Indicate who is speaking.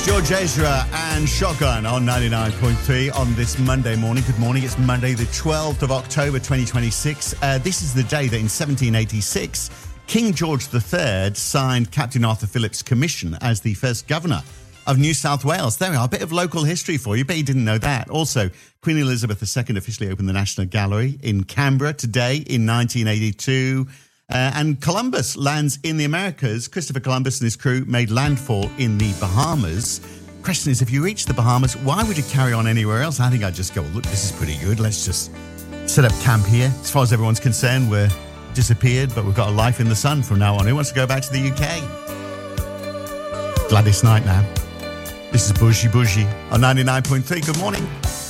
Speaker 1: George Ezra and Shotgun on 99.3 on this Monday morning. Good morning. It's Monday, the 12th of October, 2026. This is the day that in 1786, King George III signed Captain Arthur Phillip's commission as the first governor of New South Wales. There we are, a bit of local history for you. Bet you didn't know that. Also, Queen Elizabeth II officially opened the National Gallery in Canberra today in 1982. And Columbus lands in the Americas. Christopher Columbus and his crew made landfall in the Bahamas. Question is, if you reach the Bahamas, why would you carry on anywhere else? I think I'd just go, look, this is pretty good. Let's just set up camp here. As far as everyone's concerned, we're disappeared, but we've got a life in the sun from now on. Who wants to go back to the UK? Gladys Knight now. This is Bougie on 99.3. Good morning.